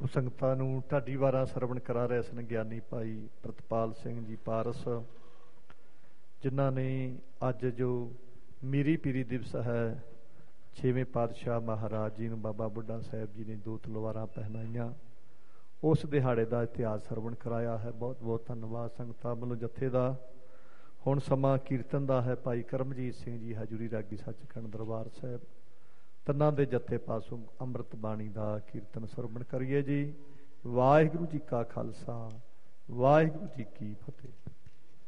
ਆਪ ਸੰਗਤਾਂ ਨੂੰ ਢਾਡੀ ਵਾਰਾਂ ਸਰਵਣ ਕਰਾ ਰਹੇ ਸਨ ਗਿਆਨੀ ਭਾਈ ਪ੍ਰਿਤਪਾਲ ਸਿੰਘ ਜੀ ਪਾਰਸ, ਜਿਨ੍ਹਾਂ ਨੇ ਅੱਜ ਜੋ ਮੀਰੀ ਪੀਰੀ ਦਿਵਸ ਹੈ, 6ਵੇਂ ਪਾਤਸ਼ਾਹ ਮਹਾਰਾਜ ਜੀ ਨੂੰ ਬਾਬਾ ਬੁੱਢਾ ਸਾਹਿਬ ਜੀ ਨੇ 2 ਤਲਵਾਰਾਂ ਪਹਿਨਾਈਆਂ, ਉਸ ਦਿਹਾੜੇ ਦਾ ਇਤਿਹਾਸ ਸਰਵਣ ਕਰਾਇਆ ਹੈ। ਬਹੁਤ ਬਹੁਤ ਧੰਨਵਾਦ ਸੰਗਤਾਂ ਵੱਲੋਂ ਜਥੇ ਦਾ। ਹੁਣ ਸਮਾਂ ਕੀਰਤਨ ਦਾ ਹੈ। ਭਾਈ ਕਰਮਜੀਤ ਸਿੰਘ ਜੀ ਹਜ਼ੂਰੀ ਰਾਗੀ ਸੱਚਖੰਡ ਦਰਬਾਰ ਸਾਹਿਬ, ਤਿੰਨਾਂ ਦੇ ਜਥੇ ਪਾਸੋਂ ਅੰਮ੍ਰਿਤ ਬਾਣੀ ਦਾ ਕੀਰਤਨ ਸਰਵਣ ਕਰੀਏ ਜੀ। ਵਾਹਿਗੁਰੂ ਜੀ ਕਾ ਖਾਲਸਾ, ਵਾਹਿਗੁਰੂ ਜੀ ਕੀ ਫਤਿਹ।